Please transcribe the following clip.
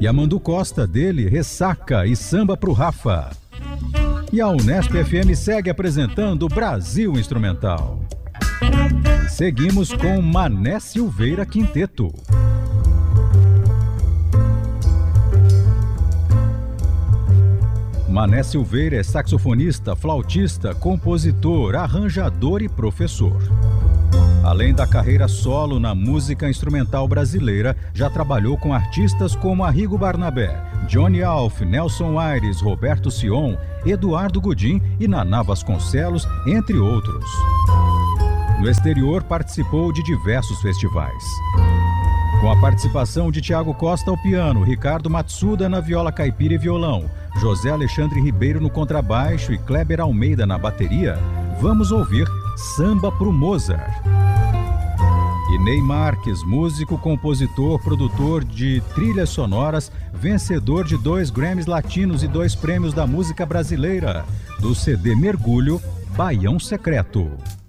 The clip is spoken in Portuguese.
E a Mandu Costa dele, Ressaca e Samba pro Rafa. E a Unesp FM segue apresentando Brasil Instrumental. Seguimos com Mané Silveira Quinteto. Mané Silveira é saxofonista, flautista, compositor, arranjador e professor. Além da carreira solo na música instrumental brasileira, já trabalhou com artistas como Arrigo Barnabé, Johnny Alf, Nelson Aires, Roberto Sion, Eduardo Gudim e Naná Vasconcelos, entre outros. No exterior, participou de diversos festivais. Com a participação de Tiago Costa ao piano, Ricardo Matsuda na viola caipira e violão, José Alexandre Ribeiro no contrabaixo e Kleber Almeida na bateria, vamos ouvir Samba pro Mozart. E Ney Marques, músico, compositor, produtor de trilhas sonoras, vencedor de 2 Grammys latinos e 2 prêmios da música brasileira, do CD Mergulho, Baião Secreto.